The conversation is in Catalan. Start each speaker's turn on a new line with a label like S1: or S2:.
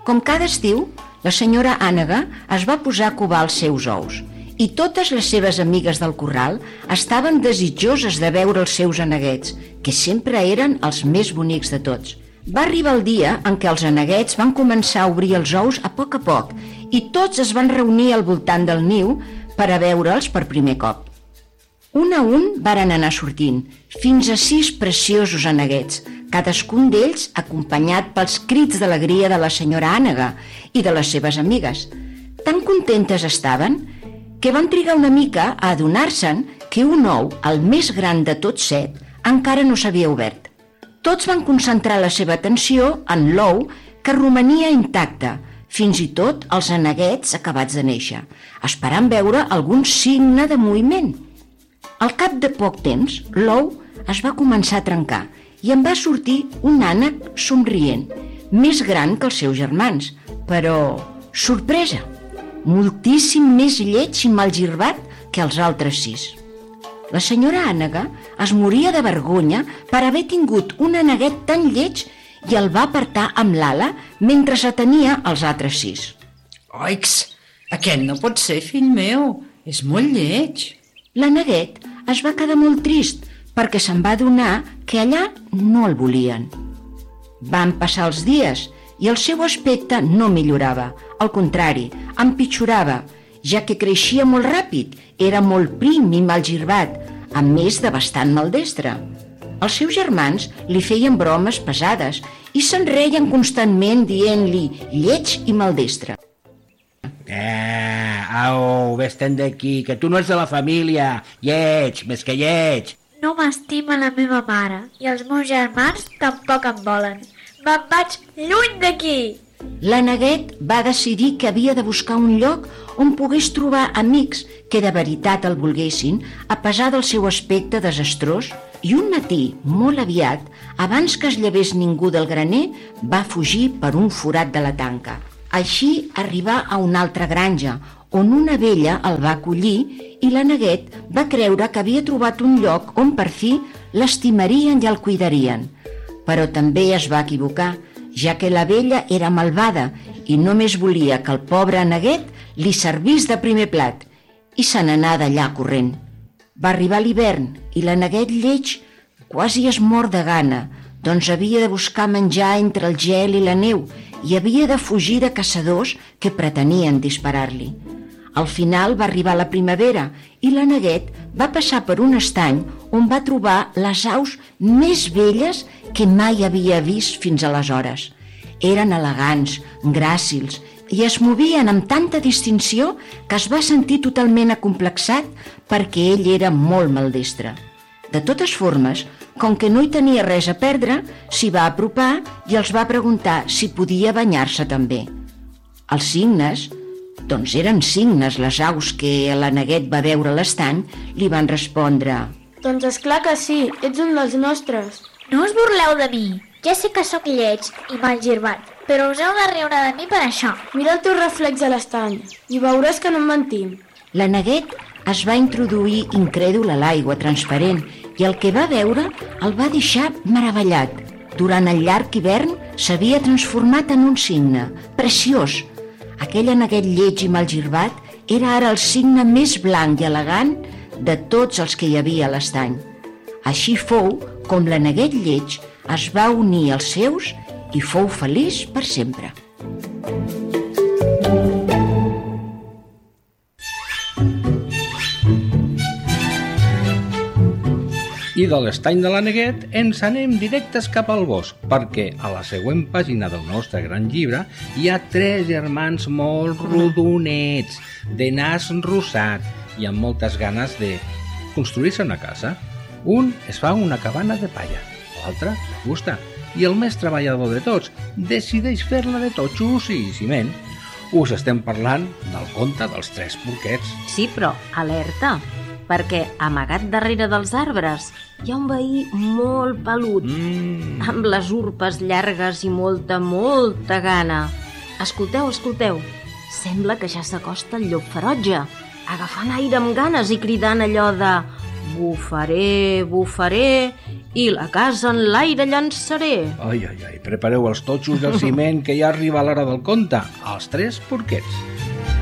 S1: Com cada estiu, la senyora Ànega es va posar a covar els seus ous i totes les seves amigues del corral estaven desitjoses de veure els seus aneguets, que sempre eren els més bonics de tots. Va arribar el dia en què els aneguets van començar a obrir els ous a poc i tots es van reunir al voltant del niu per a veure'ls per primer cop. Un a un varen anar sortint, fins a 6 preciosos aneguets, cadascun d'ells acompanyat pels crits d'alegria de la senyora Ànega i de les seves amigues. Tan contentes estaven que van trigar una mica a adonar-se'n que un ou, el més gran de tots 7, encara no s'havia obert. Tots van concentrar la seva atenció en l'ou que romania intacte, fins i tot els aneguets acabats de néixer, esperant veure algun signe de moviment. Al cap de poc temps, l'ou es va començar a trencar i en va sortir un ànec somrient, més gran que els seus germans, però, sorpresa, moltíssim més lleig i malgirbat que els altres 6. La senyora Ànega es moria de vergonya per haver tingut un aneguet tan lleig i el va apartar amb l'ala mentre s'atenia als altres 6.
S2: Oix, aquest no pot ser, fill meu, és molt lleig.
S1: L'aneguet es va quedar molt trist perquè se'n va adonar que allà no el volien. Van passar els dies i el seu aspecte no millorava, al contrari, empitjorava, ja que creixia molt ràpid, era molt prim i malgirbat, a més de bastant maldestre. Els seus germans li feien bromes pesades i se'n reien constantment dient-li lleig i maldestre.
S3: Au, vés-te'n d'aquí, que tu no ets de la família, lleig, més que lleig.
S4: No m'estima la meva mare i els meus germans tampoc em volen. Me'n vaig lluny d'aquí!
S1: L'aneguet va decidir que havia de buscar un lloc on pogués trobar amics que de veritat el volguessin, a pesar del seu aspecte desastrós, i un matí, molt aviat, abans que es llevés ningú del graner, va fugir per un forat de la tanca. Així arribà a una altra granja, on una vella el va acollir i l'aneguet va creure que havia trobat un lloc on per fi l'estimarien i el cuidarien. Però també es va equivocar, ja que la vella era malvada i només volia que el pobre aneguet li servís de primer plat, i se n'anà d'allà corrent. Va arribar l'hivern i l'aneguet lleig quasi es mor de gana, doncs havia de buscar menjar entre el gel i la neu i havia de fugir de caçadors que pretenien disparar-li. Al final va arribar la primavera i l'aneguet va passar per un estany on va trobar les aus més belles que mai havia vist fins aleshores. Eren elegants, gràcils i es movien amb tanta distinció que es va sentir totalment acomplexat perquè ell era molt maldestre. De totes formes, com que no hi tenia res a perdre, s'hi va apropar i els va preguntar si podia banyar-se també. Els cignes, doncs eren cignes les aus que l'aneguet va veure a l'estany, li van respondre:
S5: Doncs esclar que sí, ets un dels nostres.
S4: No us burleu de mi, ja sé que sóc lleig i malgirbat, però us heu de riure de mi per això.
S5: Mira el teu reflex a l'estany i veuràs que no en mentim.
S1: L'aneguet es va introduir incrèdul a l'aigua transparent i el que va veure el va deixar meravellat. Durant el llarg hivern s'havia transformat en un cigne preciós. Aquell aneguet lleig i malgirbat era ara el cigne més blanc i elegant de tots els que hi havia a l'estany. Així fou com l'aneguet lleig es va unir als seus i fou feliç per sempre.
S6: I de l'estany de l'aneguet ens anem directes cap al bosc, perquè a la següent pàgina del nostre gran llibre hi ha 3 germans molt rodonets, de nas rosat i amb moltes ganes de construir-se una casa. Un es fa una cabana de palla, l'altre de fusta, i el més treballador de tots decideix fer-la de totxos i ciment. Us estem parlant del conte dels 3 porquets.
S7: Sí, però alerta, perquè amagat darrere dels arbres hi ha un veí molt pelut, amb les urpes llargues i molta gana. Escolteu, sembla que ja s'acosta el llop ferotge, agafant aire amb ganes i cridant allò de Bufaré, bufaré i la casa en l'aire llançaré.
S6: Ai, prepareu els totxos del ciment que ja arriba l'hora del conte. Els 3 porquets.